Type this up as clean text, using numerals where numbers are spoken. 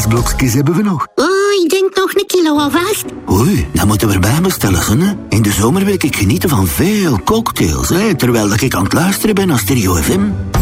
ijsblokjes hebben we nog. Oh, ik denk nog een kilo of 8. Oei, dan moeten we erbij bestellen, hè. In de zomer wil ik genieten van veel cocktails, hè, terwijl ik aan het luisteren ben naar Stereo FM.